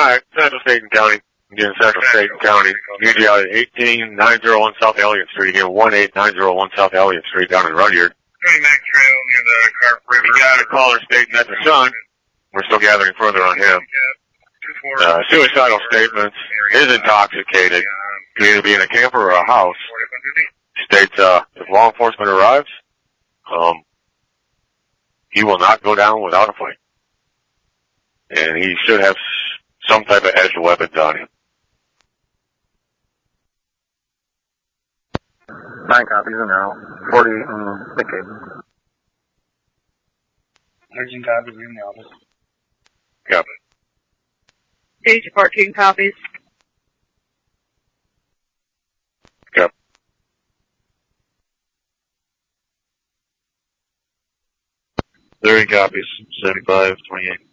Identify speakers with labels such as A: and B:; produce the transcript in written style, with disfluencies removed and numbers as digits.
A: Alright, Central State and County. Again, Central State and County. Community out at 18901 South Elliott Street. Again, 18901 South Elliott Street down in Rudyard.
B: Mac Trail near the Carp River.
A: We got a caller stating that the son, we're still gathering further on him. Suicidal statements, is intoxicated, could either be in a camper or a house. States, if law enforcement arrives, he will not go down without a fight. And he should have some type of edged weapons on him.
C: 9 copies in now. 40 in the cable.
B: 13 copies in the office.
A: Copy.
D: Page 14 copies.
A: Copy.
C: 30 copies. 75, 28.